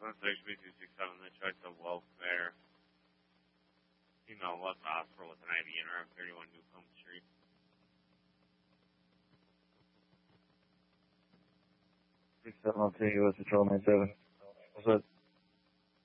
HB267, the choice of welfare. Female West Hospital with an IV in room 31 Newcomb Street. 6702 US Patrol 97. What's up?